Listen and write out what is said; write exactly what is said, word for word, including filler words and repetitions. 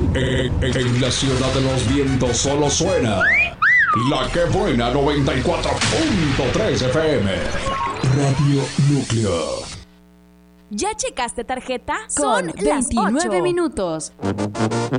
En, en- en la ciudad de los vientos solo suena La Que Buena noventa y cuatro punto tres F M. Radio Núcleo. ¿Ya checaste tarjeta? Con Son las veintinueve ocho. minutos.